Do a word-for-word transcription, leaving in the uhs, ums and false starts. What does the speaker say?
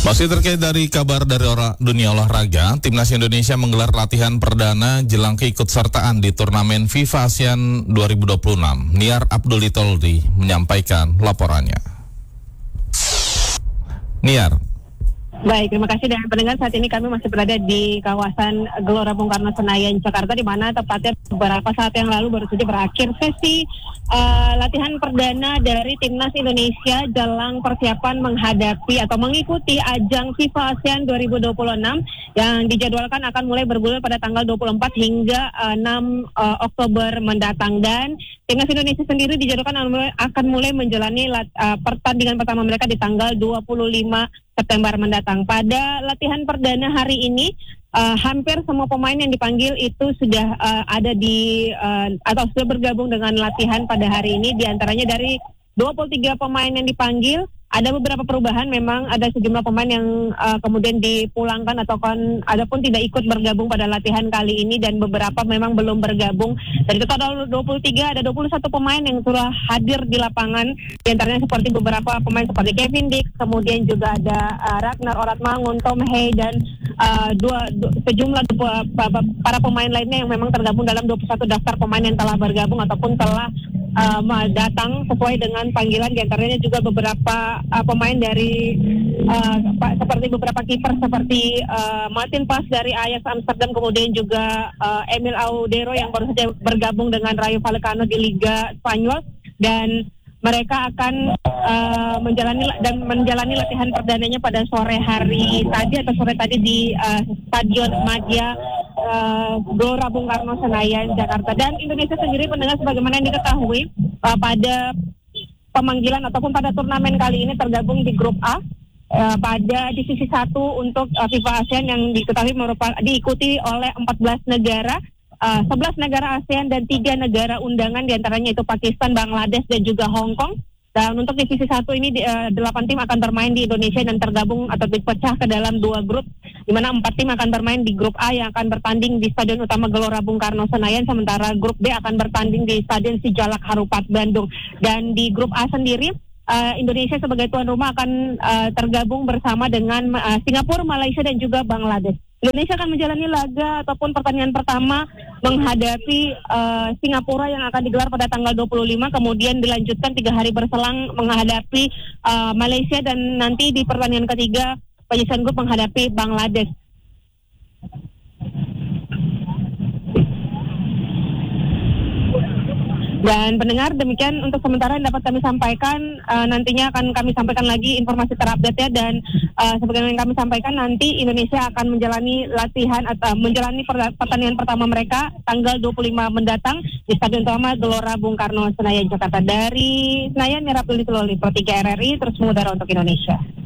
Masih terkait dari kabar dari ora, dunia olahraga, Timnas Indonesia menggelar latihan perdana jelang keikutsertaan di turnamen FIFA ASEAN dua ribu dua puluh enam. Niar Abdul Toldi menyampaikan laporannya. Niar. Baik, terima kasih dan pendengar, saat ini kami masih berada di kawasan Gelora Bung Karno Senayan, Jakarta, di mana tepatnya beberapa saat yang lalu baru saja berakhir sesi uh, latihan perdana dari Timnas Indonesia dalam persiapan menghadapi atau mengikuti ajang FIFA ASEAN dua ribu dua puluh enam yang dijadwalkan akan mulai bergulir pada tanggal dua puluh empat hingga uh, enam uh, Oktober mendatang. Dan Timnas Indonesia sendiri dijadwalkan akan mulai menjalani lat, uh, pertandingan pertama mereka di tanggal dua puluh lima September mendatang. Pada latihan perdana hari ini, uh, hampir semua pemain yang dipanggil itu sudah uh, ada di uh, atau sudah bergabung dengan latihan pada hari ini. Di antaranya dari dua puluh tiga pemain yang dipanggil, ada beberapa perubahan. Memang ada sejumlah pemain yang uh, kemudian dipulangkan atau kan adapun tidak ikut bergabung pada latihan kali ini, dan beberapa memang belum bergabung. Dari total dua puluh tiga, ada dua puluh satu pemain yang sudah hadir di lapangan. Di antaranya seperti beberapa pemain seperti Kevin Dix, kemudian juga ada uh, Ragnar Oratmangun, Tom Hey, dan uh, dua, dua sejumlah dua, para pemain lainnya yang memang tergabung dalam dua puluh satu daftar pemain yang telah bergabung ataupun telah uh, datang sesuai dengan panggilan. Di antaranya juga beberapa uh, pemain dari uh, seperti beberapa kiper seperti uh, Martin Pas dari Ajax Amsterdam, kemudian juga uh, Emil Audero yang baru saja bergabung dengan Rayo Vallecano di Liga Spanyol, dan mereka akan uh, menjalani dan menjalani latihan perdananya pada sore hari tadi atau sore tadi di uh, Stadion Madia uh, Gelora Bung Karno Senayan, Jakarta. Dan Indonesia sendiri, pendengar, sebagaimana yang diketahui, uh, pada pemanggilan ataupun pada turnamen kali ini tergabung di grup A uh, pada divisi satu untuk uh, FIFA ASEAN yang diketahui merupakan diikuti oleh empat belas negara. Uh, sebelas negara ASEAN dan tiga negara undangan, diantaranya itu Pakistan, Bangladesh, dan juga Hong Kong. Dan untuk divisi satu ini uh, delapan tim akan bermain di Indonesia dan tergabung atau dipecah ke dalam dua grup, di mana empat tim akan bermain di grup A yang akan bertanding di Stadion Utama Gelora Bung Karno Senayan, sementara grup B akan bertanding di Stadion Sijalak Harupat Bandung. Dan di grup A sendiri, Uh, Indonesia sebagai tuan rumah akan uh, tergabung bersama dengan uh, Singapura, Malaysia, dan juga Bangladesh. Indonesia akan menjalani laga ataupun pertandingan pertama menghadapi uh, Singapura yang akan digelar pada tanggal dua puluh lima, kemudian dilanjutkan tiga hari berselang menghadapi uh, Malaysia, dan nanti di pertandingan ketiga penyisihan grup menghadapi Bangladesh. Dan pendengar, demikian untuk sementara yang dapat kami sampaikan. Uh, nantinya akan kami sampaikan lagi informasi terupdate ya. Dan uh, sebagaimana yang kami sampaikan, nanti Indonesia akan menjalani latihan atau menjalani pertandingan pertama mereka tanggal dua puluh lima mendatang di Stadion Utama Gelora Bung Karno Senayan, Jakarta. Dari Senayan, Niar Abdul Toldi, Pro tiga R R I, terus mengudara untuk Indonesia.